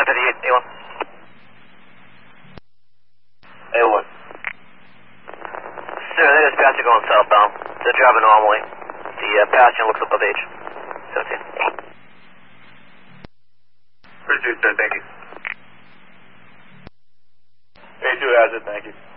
158, A1. A1. Sir, that is passenger going southbound. They're driving normally. The passenger looks above age. 17. Pursuit, sir, thank you. A2 has it, thank you.